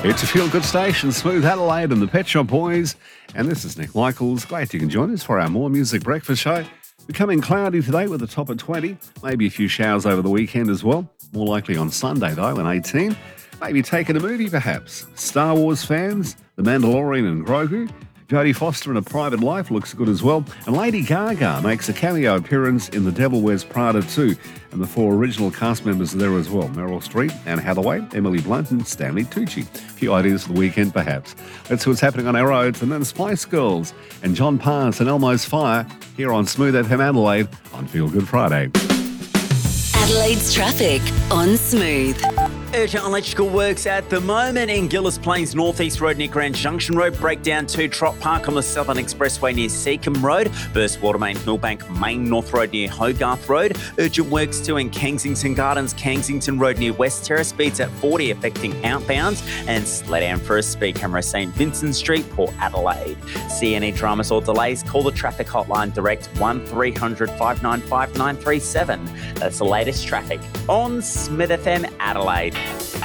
It's a feel-good station, Smooth Adelaide and the Pet Shop Boys. And this is Nick Michaels. Glad you can join us for our More Music Breakfast show. Becoming cloudy today with a top of 20. Maybe a few showers over the weekend as well. More likely on Sunday though, in 18. Maybe taking a movie perhaps. Star Wars fans, The Mandalorian and Grogu. Jodie Foster in A Private Life looks good as well. And Lady Gaga makes a cameo appearance in The Devil Wears Prada 2. And the 4 original cast members are there as well. Meryl Streep, Anne Hathaway, Emily Blunt and Stanley Tucci. A few ideas for the weekend perhaps. Let's see what's happening on our roads. And then Spice Girls and John Parnes and Elmo's Fire here on Smooth FM Adelaide on Feel Good Friday. Adelaide's traffic on Smooth. Urgent electrical works at the moment in Gillis Plains Northeast Road near Grand Junction Road. Breakdown to Trot Park on the Southern Expressway near Seacombe Road. Burst water main Millbank Main North Road near Hogarth Road. Urgent works too in Kensington Gardens, Kensington Road near West Terrace. Speeds at 40 affecting outbounds. And slow down for a speed camera St Vincent Street, Port Adelaide. See any dramas or delays? Call the traffic hotline direct 1300 595 937. That's the latest traffic on Smith FM Adelaide.